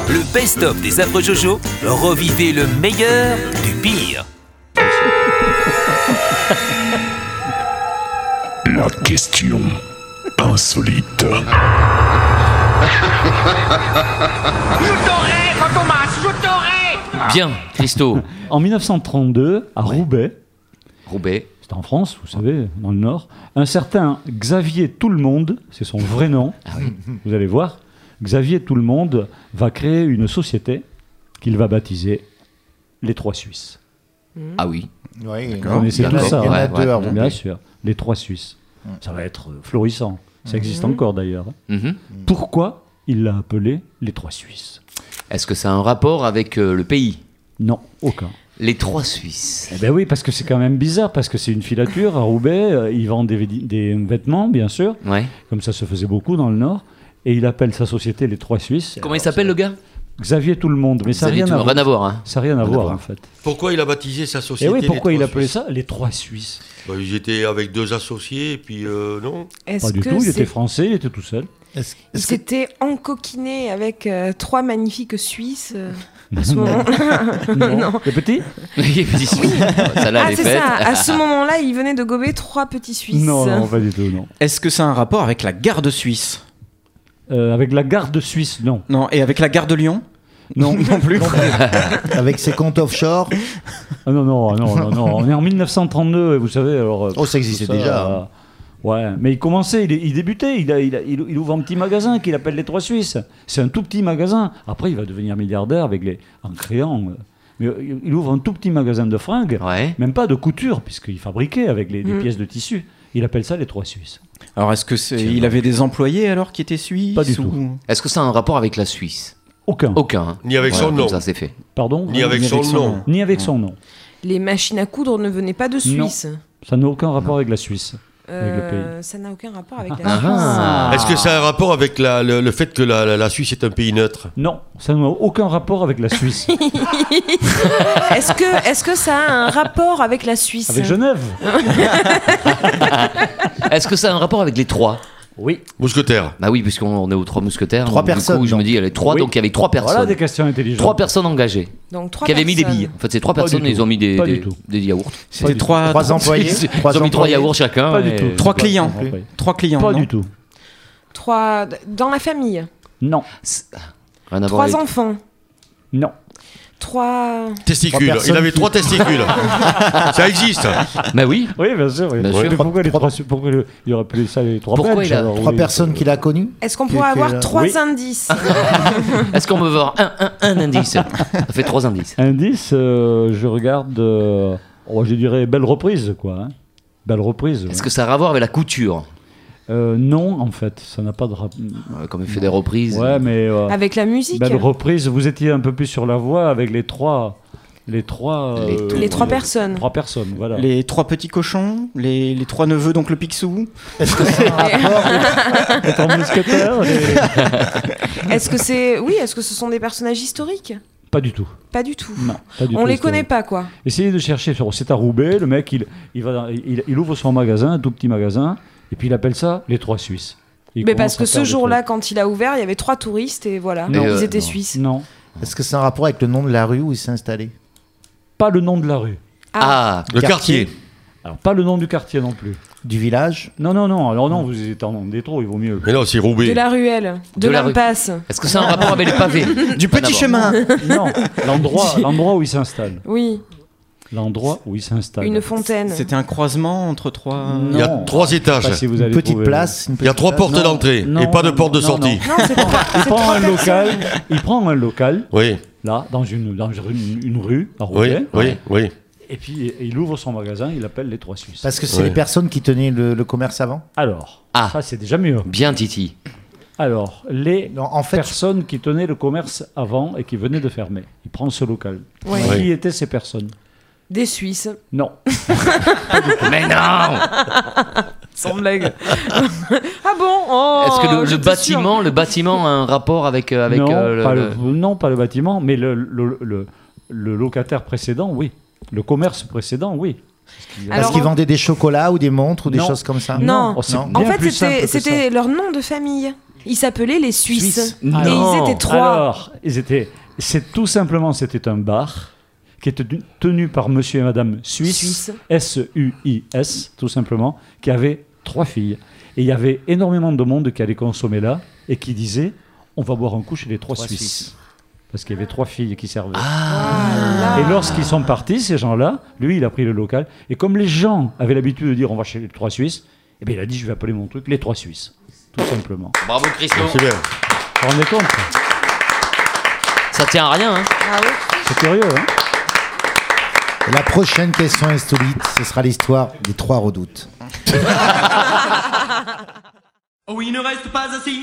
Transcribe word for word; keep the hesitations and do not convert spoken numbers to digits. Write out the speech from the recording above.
Le best-of des affreux Jojo, revivez le meilleur du pire. La question insolite. Je t'aurai, Fantomas, je t'aurai. Bien, Christo. En dix-neuf cent trente-deux, à Ouais. Roubaix, Roubaix. c'est en France, vous savez, dans le Nord, un certain Xavier Tout-le-Monde, c'est son vrai nom, vous allez voir, Xavier Tout-le-Monde va créer une société qu'il va baptiser les Trois Suisses. Ah oui. Oui, Vous connaissez il y en a- tout ça, il y en a ouais, deux ouais. à Roubaix. Bien sûr, les Trois Suisses. Ça va être euh, florissant. Ça existe encore d'ailleurs. Mhm. Pourquoi il l'a appelé les Trois Suisses? Est-ce que ça a un rapport avec euh, le pays? Non, aucun. Les Trois Suisses. Eh ben oui, parce que c'est quand même bizarre, parce que c'est une filature à Roubaix, euh, ils vendent des, védi- des vêtements, bien sûr, Ouais. comme ça se faisait beaucoup dans le Nord, et il appelle sa société les Trois Suisses. Comment il s'appelle le gars? Xavier Tout-le-Monde, mais ça n'a Xavier rien, à Tout- voir. rien à voir. Hein. Ça n'a rien à Rien à voir, voir. en fait. Pourquoi il a baptisé sa Et société oui, pourquoi les il Trois appelait Suisses ça les Trois Suisses? Bah, ils étaient avec deux associés, et puis euh, non. Est-ce Pas du que tout, il c'est- était français, il était tout seul. Est-ce, il est-ce que- s'était encoquiné avec euh, trois magnifiques Suisses euh, à ce Non. moment Non. Les petits? Il est petit Suisse. Celle-là, Ah, elle est c'est faite. ça. À ce moment-là, il venait de gober trois petits Suisses. Non, non, pas du tout, non. Est-ce que ça a un rapport avec la gare de Suisse? Euh, avec la garde suisse, non. Non. Et avec la gare de Lyon? Non, non plus. Avec ses comptes offshore, Ah non, non, non, non, non. On est en dix-neuf cent trente-deux, et vous savez, alors... euh, Oh, ça existait tout déjà, euh, hein. Ouais, mais il commençait, il, il débutait, il, a- il, a- il, il ouvre un petit magasin qu'il appelle les Trois Suisses. C'est un tout petit magasin. Après, il va devenir milliardaire avec les, en créant... euh, mais euh, il ouvre un tout petit magasin de fringues, Ouais. même pas de couture, puisqu'il fabriquait avec les, des Mm. pièces de tissu. Il appelle ça les Trois Suisses. Alors, est-ce que c'est... il avait des employés alors qui étaient suisses? Pas du ou- tout. Est-ce que ça a un rapport avec la Suisse? Aucun. Aucun. hein. Ni avec Voilà, son comme nom. Ça, c'est fait. Pardon Ni avec Ni son avec son nom. nom. Ni avec son nom. Les machines à coudre ne venaient pas de Suisse. Ça n'a aucun rapport avec la Suisse. Avec le Euh, ça n'a aucun rapport avec la Ah, Suisse. ah. Est-ce que ça a un rapport avec la- le, le fait que la, la- la Suisse est un pays neutre? Non, ça n'a aucun rapport avec la Suisse. Est-ce que, est-ce que ça a un rapport avec la Suisse? Avec Genève. Est-ce que ça a un rapport avec les trois? Oui. Mousquetaire. Bah oui, puisqu'on on est aux trois mousquetaires. Trois donc, du personnes, coup, je me donc. dis, il y avait trois, Oui. donc il y avait trois personnes. Voilà des questions intelligentes. Trois personnes engagées. Donc trois Qui avaient mis des personnes. billes. En fait, ces trois Pas du personnes, tout. ils ont mis des, Pas des, du tout. des yaourts. C'était trois... trois employés, Ils trois ont mis trois employés. yaourts chacun. Pas du et- tout. Trois clients. non plus. Trois clients, Pas non du tout. Trois dans la famille. Non. Rien à voir Trois avec... enfants. Non. Trois. Testicules. Trois Il personnes avait qui- trois testicules. Ça existe. Bah oui. Oui, bien sûr. oui. Bien Mais sûr. pourquoi les trois, pourquoi le- il aurait appelé ça les trois Pourquoi Belges, il a- alors, Trois oui. personnes qu'il a connues. Est-ce qu'on Qui- pourrait qui avoir est là. trois Oui. indices? Est-ce qu'on peut voir un, un, un indice? Ça fait trois indices. Indice, euh, je regarde. euh, oh, je dirais belle reprise, quoi. hein. Belle reprise. Est-ce ouais. que ça a à voir avec la couture? Euh, non, en fait, ça n'a pas de. rap- Euh, Comme il fait des reprises. Ouais, mais euh, Avec la musique. belle reprise. Vous étiez un peu plus sur la voie avec les trois, les trois, Les euh, tout- Les trois personnes. Trois personnes, voilà. Les trois petits cochons, les, les trois neveux d'oncle Picsou. Est-ce que c'est un rapport Les trois mousquetaires. les- Est-ce que c'est. Oui, est-ce que ce sont des personnages historiques? Pas du tout. Pas du tout. Non, pas du On tout les historique. connaît pas, quoi. Essayez de chercher. sur- C'est à Roubaix. Le mec, il, il, va dans- il, il ouvre son magasin, un tout petit magasin, et puis il appelle ça les Trois Suisses. Il Mais commence parce que à faire ce des jour-là, quand il a ouvert, il y avait trois touristes et voilà. Non. Ils Euh, étaient non. suisses. trucs. Non, Est-ce que c'est un rapport avec le nom de la rue où il s'est installé? pas le nom de la rue. Ah, Le quartier. Alors, pas le nom du quartier non plus. Du village? Non, non, non. Alors non, vous êtes en détro, il vaut mieux. Mais non, c'est De Roubaix. la ruelle, de, De la rue. l'impasse. est-ce que ça a un rapport avec les pavés? Du petit chemin. Non, l'endroit, l'endroit où il s'installe. Oui, L'endroit où il s'installe. une fontaine. C'était un croisement entre trois... Il y a Non. trois Je sais pas étages. si vous Une allez petite trouver. place? une Il y a petite trois place portes d'entrée Non, et pas de non, porte de non, sortie. Non, c'est trois, Il c'est prend trois un personnes. local. Il prend un local Oui, là dans une dans une, une rue à oui, Roubaix. oui, oui. Et puis il ouvre son magasin. Il appelle les Trois Suisses. Parce que c'est Ouais. les personnes qui tenaient le, le commerce avant? Alors, Ah. ça c'est déjà mieux. Bien, Titi. Alors, les Non, en fait, personnes qui tenaient le commerce avant et qui venaient de fermer. Il prend ce local. Ouais. Ouais. Qui étaient ces personnes? Des Suisses. Non. Mais non! Sans blague. ah bon? Oh, Est-ce que le, le j'étais bâtiment, le bâtiment a un rapport avec, euh, avec non, euh, le- pas le- le- non, pas le bâtiment, mais le, le, le, le locataire précédent, oui. Le commerce précédent, oui. sûr. parce Alors, qu'ils vendaient des chocolats ou des montres ou des Non. choses comme ça? Non. Oh, c'est Non. bien en fait, plus simple c'était que ça. c'était leur nom de famille. Ils s'appelaient les Suisses. Suisses. Et Non. ils étaient trois. Alors, ils étaient. C'est tout simplement, c'était un bar qui était tenu- tenu par Monsieur et Madame Suisse, Suisse. S U I S, tout simplement, qui avait trois filles. Et il y avait énormément de monde qui allait consommer là et qui disait, on va boire un coup chez les trois, Trois Suisses. Suisses. Parce qu'il y avait trois filles qui servaient. Ah. Et lorsqu'ils sont partis, ces gens-là, lui, il a pris le local. Et comme les gens avaient l'habitude de dire, on va chez les trois Suisses, eh bien, il a dit, je vais appeler mon truc les trois Suisses. Tout simplement. Bravo Christo. C'est bien. Vous vous rendez compte? Ça tient à rien. Hein. Ah oui. C'est curieux, hein? Et la prochaine question insolite, ce sera l'histoire des trois redoutes. Oh, il ne reste pas assez